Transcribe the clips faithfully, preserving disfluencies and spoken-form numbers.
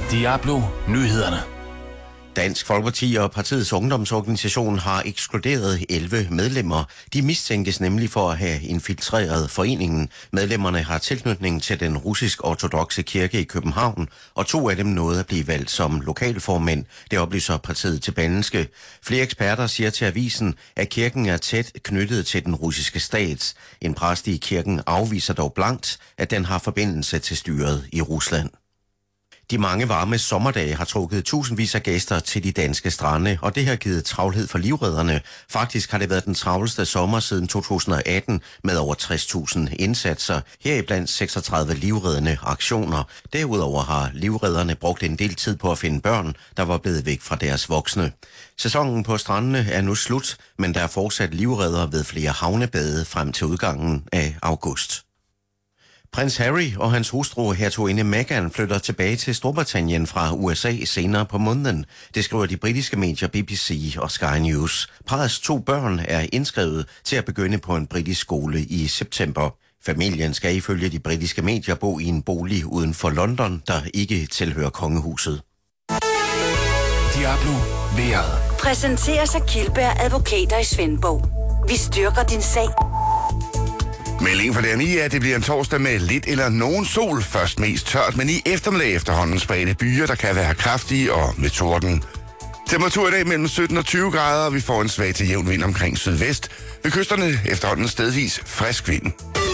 Diablo Nyhederne. Dansk Folkeparti og partiets ungdomsorganisation har ekskluderet elleve medlemmer. De mistænkes nemlig for at have infiltreret foreningen. Medlemmerne har tilknytning til den russisk-ortodokse kirke i København, og to af dem nåede at blive valgt som lokalformænd. Det oplyser partiet til Berlingske. Flere eksperter siger til avisen, at kirken er tæt knyttet til den russiske stat. En præst i kirken afviser dog blankt, at den har forbindelse til styret i Rusland. De mange varme sommerdage har trukket tusindvis af gæster til de danske strande, og det har givet travlhed for livredderne. Faktisk har det været den travleste sommer siden to tusind og atten med over tres tusind indsatser, heriblandt seksogtredive livreddende aktioner. Derudover har livredderne brugt en del tid på at finde børn, der var blevet væk fra deres voksne. Sæsonen på strandene er nu slut, men der er fortsat livredder ved flere havnebade frem til udgangen af august. Prins Harry og hans hustru hertuginde Meghan flytter tilbage til Storbritannien fra U S A senere på måneden. Det skriver de britiske medier B B C og Sky News. Parrets to børn er indskrevet til at begynde på en britisk skole i september. Familien skal ifølge de britiske medier bo i en bolig uden for London, der ikke tilhører kongehuset. Diablo Vejret. Præsenteres af Kildberg Advokater i Svendborg. Vi styrker din sag. Meldingen for D R ni er, at det bliver en torsdag med lidt eller nogen sol. Først mest tørt, men i eftermiddag efterhånden spredte byer, der kan være kraftige og med torden. Temperatur i dag mellem sytten og tyve grader, og vi får en svag til jævn vind omkring sydvest. Ved kysterne efterhånden stedvis frisk vind.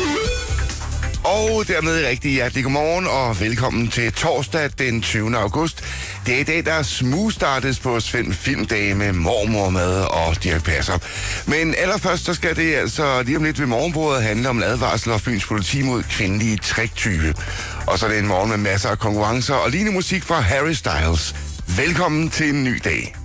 Og dermed rigtig hjertelig godmorgen og velkommen til torsdag den tyvende august. Det er i dag, der smugstartes på Svend Filmdage med mormormad og Dirch Passer. Men allerførst så skal det altså lige om lidt ved morgenbordet handle om en advarsel og Fyns politi mod kvindelige tricktyve. Og så er det en morgen med masser af konkurrencer og lignende musik fra Harry Styles. Velkommen til en ny dag.